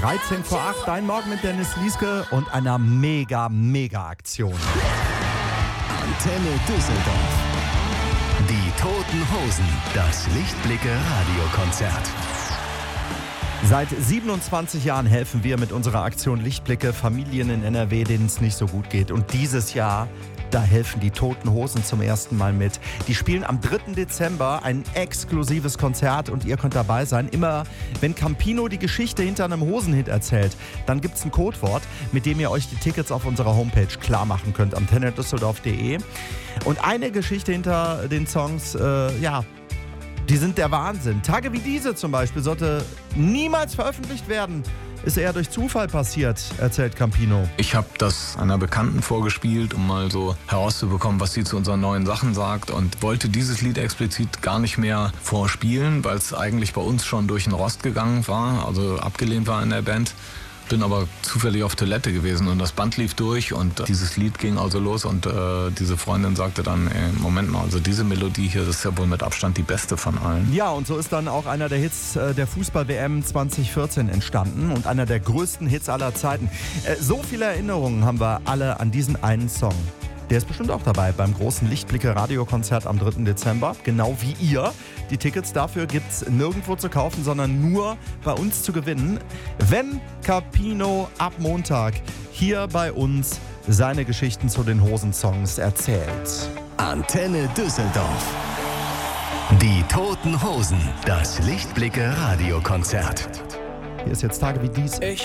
13 vor 8, dein Morgen mit Dennis Lieske und einer mega Aktion. Antenne Düsseldorf. Die Toten Hosen, das Lichtblicke-Radiokonzert. Seit 27 Jahren helfen wir mit unserer Aktion Lichtblicke Familien in NRW, denen es nicht so gut geht. Und dieses Jahr, da helfen die Toten Hosen zum ersten Mal mit. Die spielen am 3. Dezember ein exklusives Konzert und ihr könnt dabei sein. Immer wenn Campino die Geschichte hinter einem Hosenhit erzählt, dann gibt es ein Codewort, mit dem ihr euch die Tickets auf unserer Homepage klar machen könnt, antennedüsseldorf.de. Und eine Geschichte hinter den Songs, die sind der Wahnsinn. Tage wie diese zum Beispiel sollte niemals veröffentlicht werden. Ist eher durch Zufall passiert, erzählt Campino. Ich habe das einer Bekannten vorgespielt, um mal so herauszubekommen, was sie zu unseren neuen Sachen sagt, und wollte dieses Lied explizit gar nicht mehr vorspielen, weil es eigentlich bei uns schon durch den Rost gegangen war, also abgelehnt war in der Band. Bin aber zufällig auf Toilette gewesen und das Band lief durch und dieses Lied ging also los und diese Freundin sagte dann, Moment mal, also diese Melodie hier, das ist ja wohl mit Abstand die beste von allen. Ja, und so ist dann auch einer der Hits der Fußball-WM 2014 entstanden und einer der größten Hits aller Zeiten. So viele Erinnerungen haben wir alle an diesen einen Song. Der ist bestimmt auch dabei beim großen Lichtblicke-Radiokonzert am 3. Dezember, genau wie ihr. Die Tickets dafür gibt's nirgendwo zu kaufen, sondern nur bei uns zu gewinnen, wenn Campino ab Montag hier bei uns seine Geschichten zu den Hosensongs erzählt. Antenne Düsseldorf. Die Toten Hosen, das Lichtblicke-Radiokonzert. Hier ist jetzt Tage wie dies.